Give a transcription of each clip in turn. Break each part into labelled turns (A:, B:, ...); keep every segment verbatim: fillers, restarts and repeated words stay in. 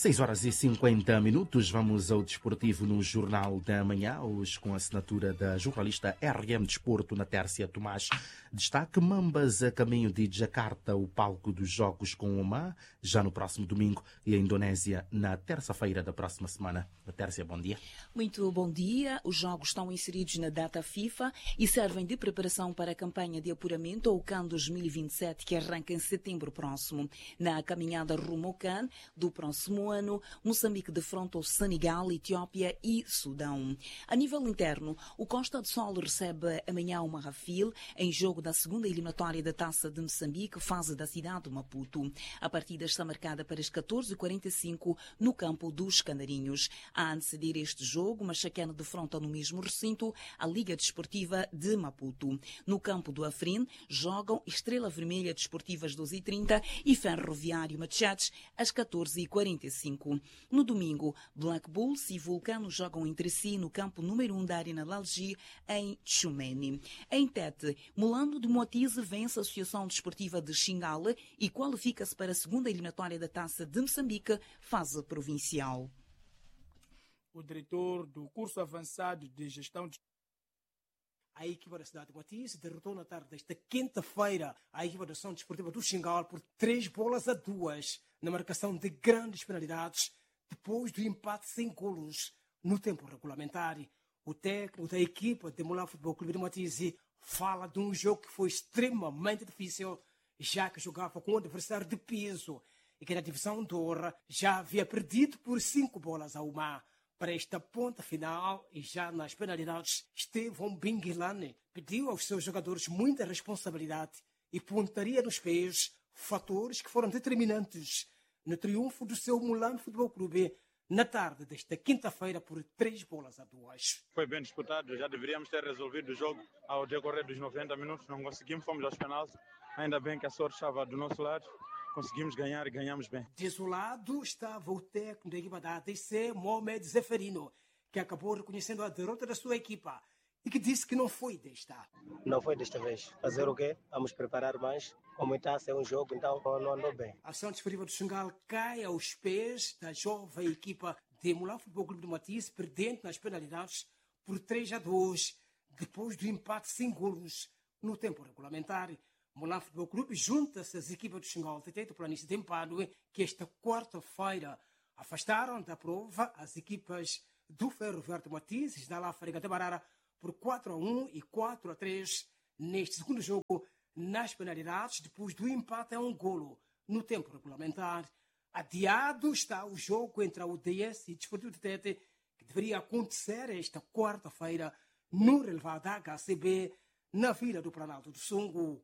A: seis horas e cinquenta minutos, vamos ao desportivo no Jornal da Manhã, hoje com a assinatura da jornalista R M Desporto na Tércia Tomás. Destaque: Mambas a caminho de Jakarta, o palco dos Jogos com Oman, já no próximo domingo, e a Indonésia na terça-feira da próxima semana. Tércia, bom dia.
B: Muito bom dia. Os Jogos estão inseridos na data FIFA e servem de preparação para a campanha de apuramento ao CAN dois mil e vinte e sete, que arranca em setembro próximo. Na caminhada rumo ao CAN do próximo ano, Moçambique defronta o Senegal, Etiópia e Sudão. A nível interno, o Costa do Sol recebe amanhã o Marrafil em jogo da segunda eliminatória da Taça de Moçambique, fase da cidade de Maputo. A partida está marcada para as catorze e quarenta e cinco no campo dos Canarinhos. A anteceder este jogo, Machacana defronta no mesmo recinto a Liga Desportiva de Maputo. No campo do Afrin, jogam Estrela Vermelha Desportivas doze e trinta e Ferroviário Machates às catorze e quarenta e cinco. No domingo, Black Bulls e Vulcano jogam entre si no campo número um da Arena Lalgi, em Tchumene. Em Tete, Mulando de Moatize vence a Associação Desportiva de Xingale e qualifica-se para a segunda eliminatória da Taça de Moçambique, fase provincial.
C: O diretor do curso avançado de gestão de... A equipa da cidade de Moatize derrotou na tarde desta quinta-feira a equipa da Associação Desportiva do Xingal por três bolas a duas, na marcação de grandes penalidades, depois do empate sem golos no tempo regulamentar. O técnico da equipa de Mulã Futebol Clube de Moatize fala de um jogo que foi extremamente difícil, já que jogava com um adversário de peso e que na divisão de honra já havia perdido por cinco bolas a uma. Para esta ponta final e já nas penalidades, Estevão Binguilane pediu aos seus jogadores muita responsabilidade e pontaria nos pés, fatores que foram determinantes no triunfo do seu Mulã Futebol Clube na tarde desta quinta-feira por três bolas a duas.
D: Foi bem disputado, já deveríamos ter resolvido o jogo ao decorrer dos noventa minutos, não conseguimos, fomos aos penaltis, ainda bem que a sorte estava do nosso lado. Conseguimos ganhar e ganhamos bem.
C: Desolado estava o técnico da equipa da A T C, Mohamed Zeferino, que acabou reconhecendo a derrota da sua equipa e que disse que não foi desta.
E: Não foi desta vez. Fazer o quê? Vamos preparar mais. Como está a ser um jogo, então não andou bem.
C: A Ação Desportiva do Xingal cai aos pés da jovem equipa de Mulã Futebol Clube de Moatize, perdendo nas penalidades por três a dois, depois do empate sem golos no tempo regulamentar. Mulã Futebol Clube junta-se às equipas do Xingal Tete do Planície de Empadue, que esta quarta-feira afastaram da prova as equipas do Ferroviário de Moatize da La Fariga de Barara por quatro a um e quatro a três neste segundo jogo nas penalidades, depois do empate a um golo no tempo regulamentar. Adiado está o jogo entre a U D S e o Desportivo de Tete, que deveria acontecer esta quarta-feira no relevado da H C B na Vila do Planalto do Sungo.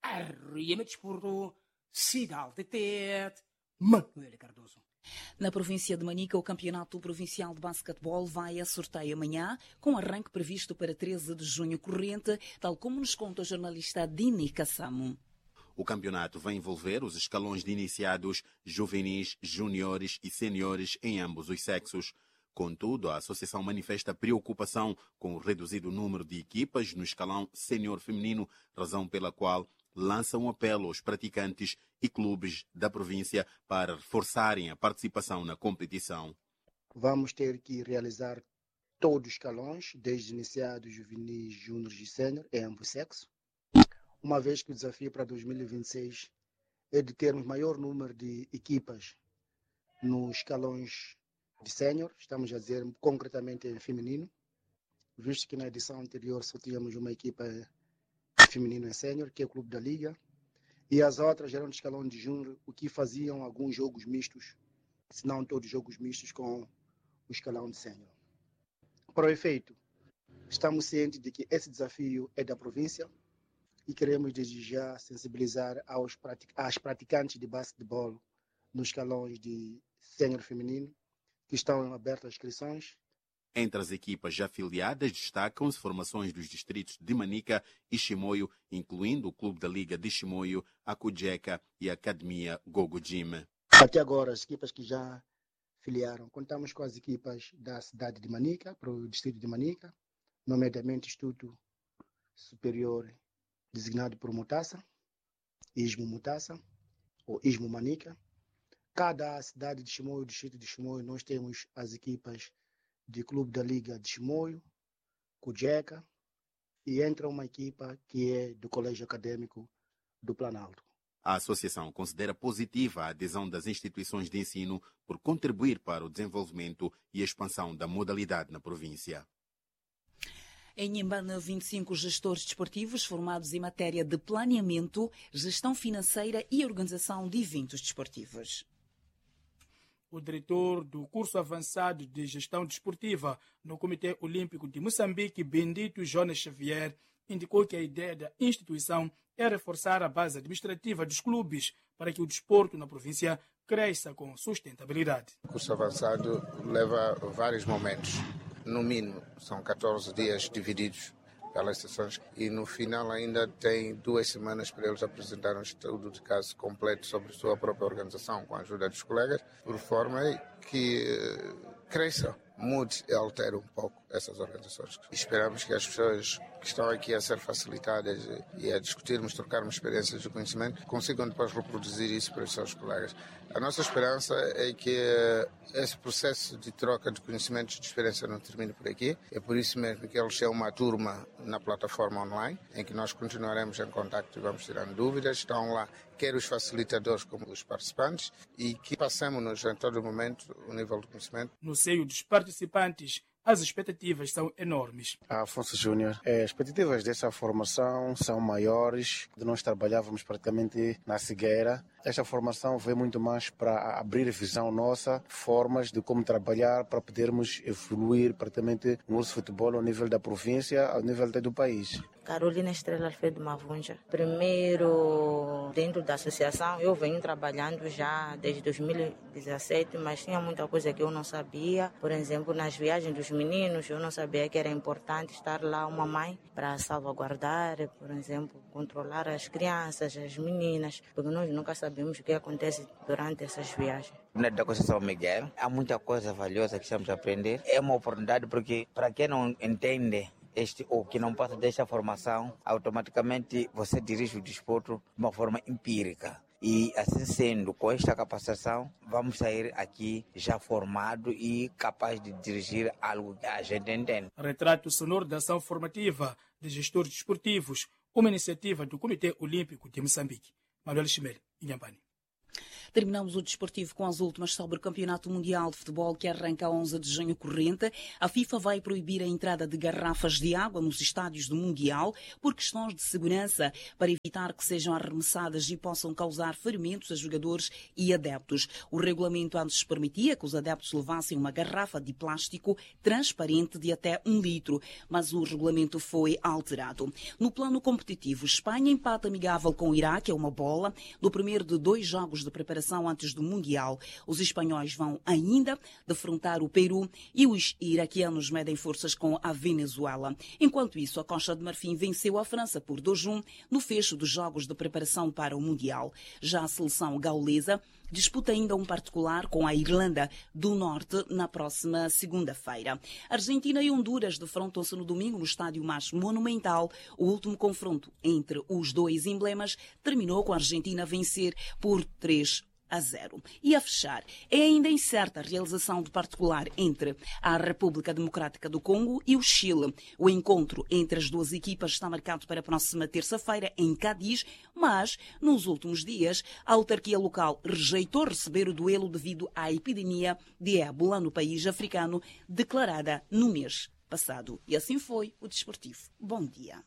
C: R M Desporto, Cidade de Tete, Manuel Cardoso.
B: Na província de Manica, o Campeonato Provincial de Basquetebol vai a sorteio amanhã, com arranque previsto para treze de junho corrente, tal como nos conta o jornalista Dini Kassamo.
F: O campeonato vai envolver os escalões de iniciados, juvenis, juniores e seniores em ambos os sexos. Contudo, a associação manifesta preocupação com o reduzido número de equipas no escalão sênior feminino, razão pela qual lança um apelo aos praticantes e clubes da província para reforçarem a participação na competição.
G: Vamos ter que realizar todos os escalões, desde iniciados, juvenis, júniores e sênior, em ambos sexos, uma vez que o desafio para dois mil e vinte e seis é de termos maior número de equipas nos escalões de sênior, estamos a dizer concretamente em feminino, visto que na edição anterior só tínhamos uma equipa feminino em sênior, que é o Clube da Liga, e as outras eram de escalão de júnior, o que faziam alguns jogos mistos, se não todos jogos mistos com o escalão de sênior. Para o efeito, estamos cientes de que esse desafio é da província e queremos desde já sensibilizar aos pratic- às praticantes de basquetebol nos escalões de sênior feminino, que estão abertas inscrições.
F: Entre as equipas já afiliadas destacam-se formações dos distritos de Manica e Chimoio, incluindo o Clube da Liga de Chimoio, a Cujeca e a Academia Gogo Gym.
G: Até agora, as equipas que já filiaram, contamos com as equipas da cidade de Manica, para o distrito de Manica, nomeadamente Instituto Superior designado por Mutassa, Ismo Mutassa, ou Ismo Manica, cada cidade de Chimoio, distrito de Chimoio, nós temos as equipas de clube da Liga de Chimoio, Cujeca, e entra uma equipa que é do Colégio Acadêmico do Planalto.
F: A associação considera positiva a adesão das instituições de ensino por contribuir para o desenvolvimento e expansão da modalidade na província.
B: Em Inhambane, vinte e cinco gestores desportivos formados em matéria de planeamento, gestão financeira e organização de eventos desportivos.
C: O diretor do curso avançado de gestão desportiva no Comitê Olímpico de Moçambique, Bendito Jonas Xavier, indicou que a ideia da instituição é reforçar a base administrativa dos clubes para que o desporto na província cresça com sustentabilidade.
H: O curso avançado leva vários momentos. No mínimo, são catorze dias divididos pelas sessões e no final ainda tem duas semanas para eles apresentarem um estudo de caso completo sobre a sua própria organização com a ajuda dos colegas, por forma que cresça, mude e altere um pouco essas organizações. Esperamos que as pessoas que estão aqui a ser facilitadas e a discutirmos, trocarmos experiências de conhecimento, consigam depois reproduzir isso para os seus colegas. A nossa esperança é que esse processo de troca de conhecimentos e de experiência não termine por aqui. É por isso mesmo que eles têm uma turma na plataforma online, em que nós continuaremos em contacto e vamos tirando dúvidas. Estão lá quer os facilitadores como os participantes e que passemos em todo momento o nível de conhecimento.
C: No seio dos participantes, as expectativas são enormes.
I: Afonso Júnior, as expectativas dessa formação são maiores. Nós trabalhávamos praticamente na cegueira. Esta formação veio muito mais para abrir a visão nossa, formas de como trabalhar para podermos evoluir praticamente o nosso futebol ao nível da província, ao nível até do país.
J: Carolina Estrela Alfredo Mavunja. Primeiro, dentro da associação, eu venho trabalhando já desde dois mil e dezessete, mas tinha muita coisa que eu não sabia. Por exemplo, nas viagens dos meninos, eu não sabia que era importante estar lá uma mãe para salvaguardar, por exemplo, controlar as crianças, as meninas, porque nós nunca sabemos o que acontece durante essas viagens.
K: Na da Conceição Miguel, há muita coisa valiosa que estamos a aprender. É uma oportunidade porque, para quem não entende este ou que não passa desta formação, automaticamente você dirige o desporto de uma forma empírica. E assim sendo, com esta capacitação, vamos sair aqui já formado e capaz de dirigir algo que a gente entende.
C: Retrato sonoro da ação formativa de gestores desportivos, uma iniciativa do Comitê Olímpico de Moçambique. Manuel Chimel, Inhambane.
B: Terminamos o desportivo com as últimas sobre o Campeonato Mundial de Futebol que arranca a onze de junho corrente. A FIFA vai proibir a entrada de garrafas de água nos estádios do Mundial por questões de segurança, para evitar que sejam arremessadas e possam causar ferimentos a jogadores e adeptos. O regulamento antes permitia que os adeptos levassem uma garrafa de plástico transparente de até um litro, mas o regulamento foi alterado. No plano competitivo, Espanha empata amigável com o Iraque a uma bola no primeiro de dois jogos de preparação antes do Mundial. Os espanhóis vão ainda defrontar o Peru e os iraquianos medem forças com a Venezuela. Enquanto isso, a Costa de Marfim venceu a França por dois a um no fecho dos jogos de preparação para o Mundial. Já a seleção gaulesa disputa ainda um particular com a Irlanda do Norte na próxima segunda-feira. Argentina e Honduras defrontam-se no domingo no estádio mais monumental. O último confronto entre os dois emblemas terminou com a Argentina a vencer por três a zero. E a fechar, é ainda incerta a realização do particular entre a República Democrática do Congo e o Chile. O encontro entre as duas equipas está marcado para a próxima terça-feira em Cádiz, mas nos últimos dias a autarquia local rejeitou receber o duelo devido à epidemia de ébola no país africano declarada no mês passado. E assim foi o desportivo. Bom dia.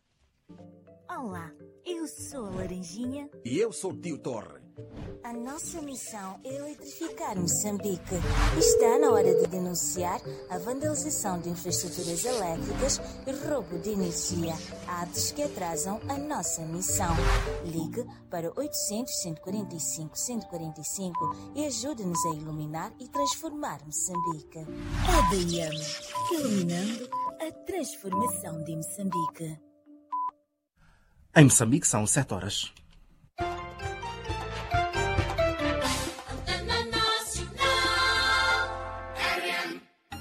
L: Olá, eu sou a Laranjinha.
M: E eu sou o Tio Torre.
L: A nossa missão é eletrificar Moçambique. Está na hora de denunciar a vandalização de infraestruturas elétricas e roubo de energia, atos que atrasam a nossa missão. Ligue para oitocentos, cento e quarenta e cinco, cento e quarenta e cinco e ajude-nos a iluminar e transformar Moçambique. A B M, iluminando a transformação de Moçambique.
A: Em Moçambique são sete horas.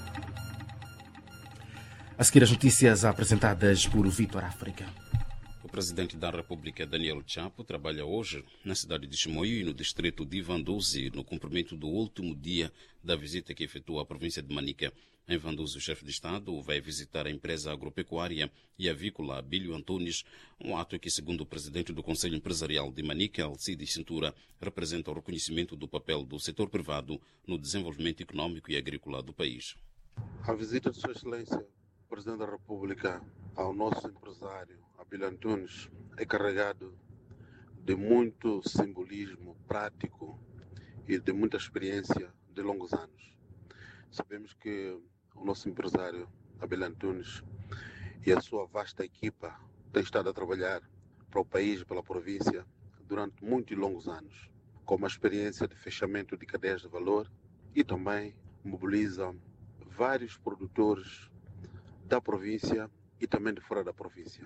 A: A seguir as notícias apresentadas por Vítor África.
N: O
M: presidente da República, Daniel Chapo, trabalha hoje na cidade de Chimoio e no distrito de Vanduzi, no cumprimento do último dia da visita que efetua à província de Manica. Em Vanduzi, o chefe de Estado vai visitar a empresa agropecuária e avícola Abílio Antunes, um ato que, segundo o presidente do Conselho Empresarial de Manica, Alcides Cintura, representa o reconhecimento do papel do setor privado no desenvolvimento econômico e agrícola do país.
N: A visita de Sua Excelência, Presidente da República, ao nosso empresário Abílio Antunes é carregado de muito simbolismo prático e de muita experiência de longos anos. Sabemos que o nosso empresário Abílio Antunes e a sua vasta equipa têm estado a trabalhar para o país e pela província durante muitos e longos anos, com uma experiência de fechamento de cadeias de valor e também mobiliza vários produtores da província e também de fora da província.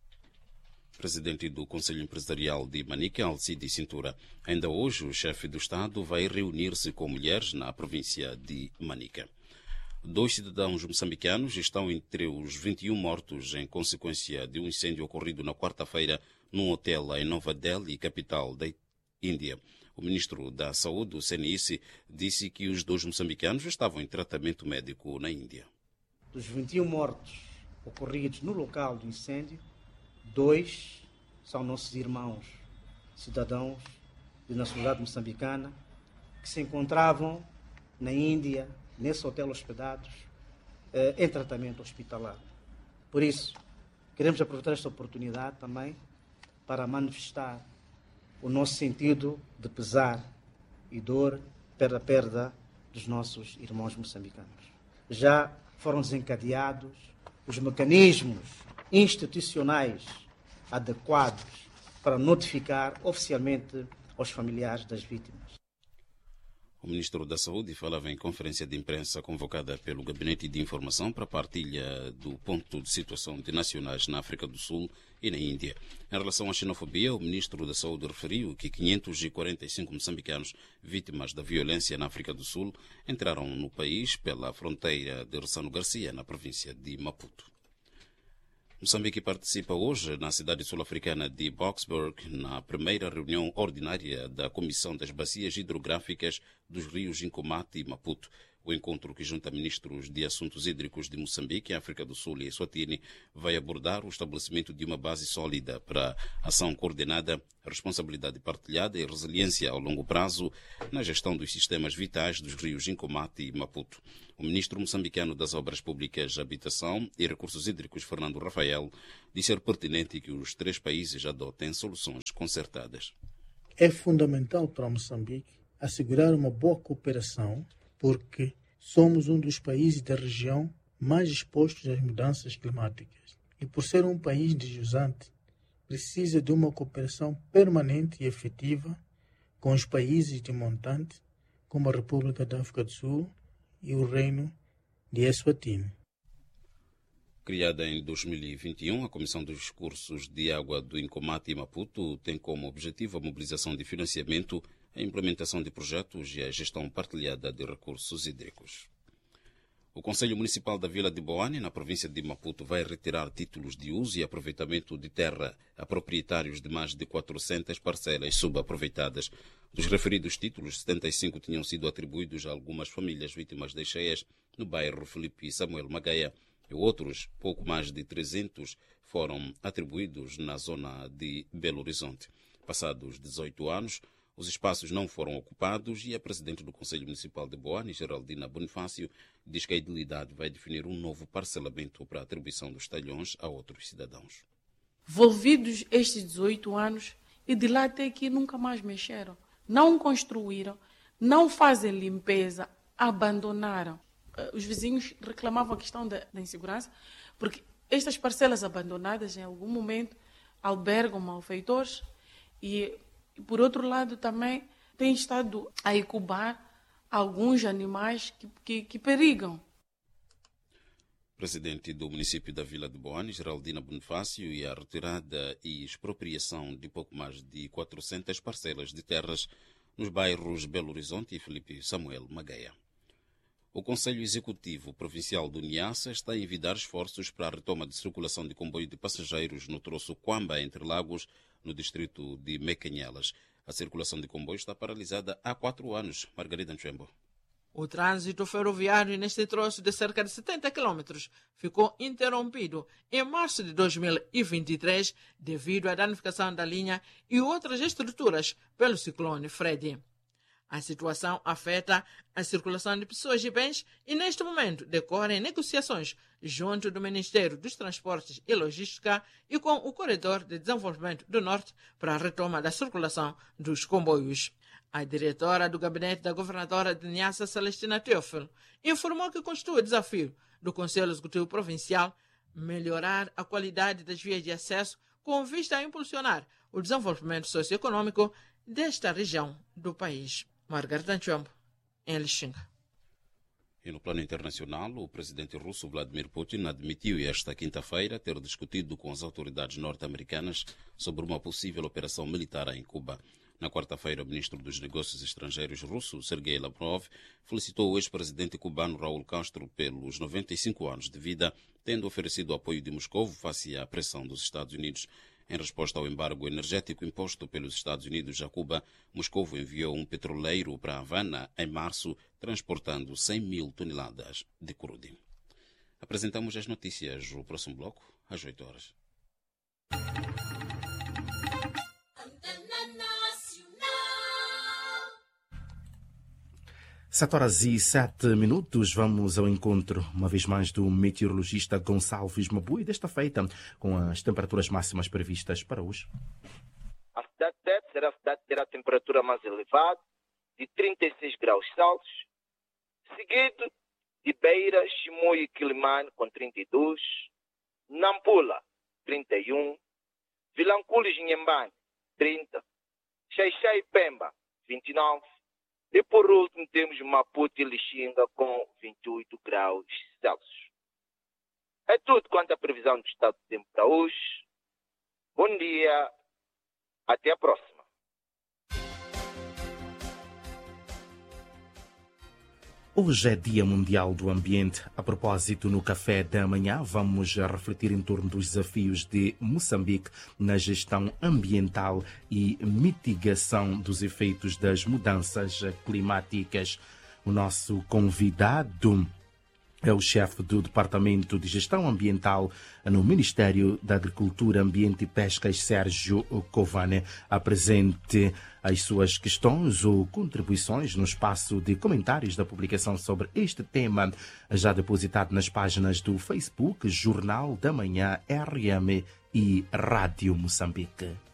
M: Presidente do Conselho Empresarial de Manica, Alcides Cintura. Ainda hoje, o chefe do Estado vai reunir-se com mulheres na província de Manica. Dois cidadãos moçambicanos estão entre os vinte e um mortos em consequência de um incêndio ocorrido na quarta-feira num hotel em Nova Delhi, capital da Índia. O ministro da Saúde, o C N I C, disse que os dois moçambicanos estavam em tratamento médico na Índia.
O: Dos vinte e um mortos ocorridos no local do incêndio, dois são nossos irmãos, cidadãos de nacionalidade moçambicana, que se encontravam na Índia, nesse hotel hospedados, eh, em tratamento hospitalar. Por isso, queremos aproveitar esta oportunidade também para manifestar o nosso sentido de pesar e dor pela perda dos nossos irmãos moçambicanos. Já foram desencadeados os mecanismos institucionais adequados para notificar oficialmente aos familiares das vítimas.
M: O ministro da Saúde falava em conferência de imprensa convocada pelo Gabinete de Informação para a partilha do ponto de situação de nacionais na África do Sul e na Índia. Em relação à xenofobia, o ministro da Saúde referiu que quinhentos e quarenta e cinco moçambicanos vítimas da violência na África do Sul entraram no país pela fronteira de Ressano Garcia, na província de Maputo. Moçambique participa hoje na cidade sul-africana de Boksburg na primeira reunião ordinária da Comissão das Bacias Hidrográficas dos Rios Incomate e Maputo. O encontro, que junta ministros de assuntos hídricos de Moçambique, África do Sul e Eswatini, vai abordar o estabelecimento de uma base sólida para ação coordenada, responsabilidade partilhada e resiliência ao longo prazo na gestão dos sistemas vitais dos rios Incomate e Maputo. O ministro moçambicano das Obras Públicas, Habitação e Recursos Hídricos, Fernando Rafael, disse ser pertinente que os três países adotem soluções concertadas.
P: É fundamental para Moçambique assegurar uma boa cooperação, porque somos um dos países da região mais expostos às mudanças climáticas. E por ser um país deslizante, precisa de uma cooperação permanente e efetiva com os países de montante, como a República da África do Sul e o Reino de Eswatini.
M: Criada em dois mil e vinte e um, a Comissão dos Cursos de Água do Incomate e Maputo tem como objetivo a mobilização de financiamento, a implementação de projetos e a gestão partilhada de recursos hídricos. O Conselho Municipal da Vila de Boane, na província de Maputo, vai retirar títulos de uso e aproveitamento de terra a proprietários de mais de quatrocentas parcelas subaproveitadas. Dos referidos títulos, setenta e cinco tinham sido atribuídos a algumas famílias vítimas das cheias no bairro Filipe Samuel Magaia, e outros, pouco mais de trezentos, foram atribuídos na zona de Belo Horizonte. Passados dezoito anos, os espaços não foram ocupados e a presidente do Conselho Municipal de Boane, Geraldina Bonifácio, diz que a idilidade vai definir um novo parcelamento para a atribuição dos talhões a outros cidadãos.
Q: Envolvidos estes dezoito anos e de lá até aqui nunca mais mexeram. Não construíram, não fazem limpeza, abandonaram. Os vizinhos reclamavam a questão da, da insegurança, porque estas parcelas abandonadas em algum momento albergam malfeitores e, por outro lado, também têm estado a incubar alguns animais que, que, que perigam.
M: Presidente do município da Vila de Boane, Geraldina Bonifácio, e a retirada e expropriação de pouco mais de quatrocentas parcelas de terras nos bairros Belo Horizonte e Filipe Samuel Magaia. O Conselho Executivo Provincial do Niassa está a envidar esforços para a retoma de circulação de comboio de passageiros no troço Quamba, entre Lagos, no distrito de Mecanhelas. A circulação de comboio está paralisada há quatro anos. Margarida Nchembo.
R: O trânsito ferroviário neste troço de cerca de setenta quilômetros ficou interrompido em março de dois mil e vinte e três devido à danificação da linha e outras estruturas pelo ciclone Freddy. A situação afeta a circulação de pessoas e bens e, neste momento, decorrem negociações junto do Ministério dos Transportes e Logística e com o Corredor de Desenvolvimento do Norte para a retoma da circulação dos comboios. A diretora do gabinete da governadora de Niassa, Celestina Teófilo, informou que constitui o desafio do Conselho Executivo Provincial melhorar a qualidade das vias de acesso com vista a impulsionar o desenvolvimento socioeconômico desta região do país. Margarida Nchombo, em Lixinga.
M: E no plano internacional, o presidente russo Vladimir Putin admitiu esta quinta-feira ter discutido com as autoridades norte-americanas sobre uma possível operação militar em Cuba. Na quarta-feira, o ministro dos Negócios Estrangeiros russo, Sergei Lavrov, felicitou o ex-presidente cubano Raul Castro pelos noventa e cinco anos de vida, tendo oferecido apoio de Moscou face à pressão dos Estados Unidos. Em resposta ao embargo energético imposto pelos Estados Unidos a Cuba, Moscou enviou um petroleiro para Havana em março, transportando cem mil toneladas de crudo. Apresentamos as notícias no próximo bloco, às oito horas.
A: Sete horas e sete minutos, vamos ao encontro, uma vez mais, do meteorologista Gonçalves Mabui, desta feita, com as temperaturas máximas previstas para hoje.
S: A cidade de Tete será a cidade que terá a temperatura mais elevada, de trinta e seis graus Celsius, seguido de Beira, Chimoio e Quilimane, com trinta e dois, Nampula, trinta e um, Vilanculo e Inhambane, trinta, Xaixá e Pemba, vinte e nove, e por último temos Maputo e Lixinga com vinte e oito graus Celsius. É tudo quanto à previsão do estado do tempo para hoje. Bom dia, até a próxima.
A: Hoje é Dia Mundial do Ambiente. A propósito, no Café da Manhã, vamos refletir em torno dos desafios de Moçambique na gestão ambiental e mitigação dos efeitos das mudanças climáticas. O nosso convidado é o chefe do Departamento de Gestão Ambiental no Ministério da Agricultura, Ambiente e Pescas, Sérgio Covane. Apresente as suas questões ou contribuições no espaço de comentários da publicação sobre este tema, já depositado nas páginas do Facebook, Jornal da Manhã, R M e Rádio Moçambique.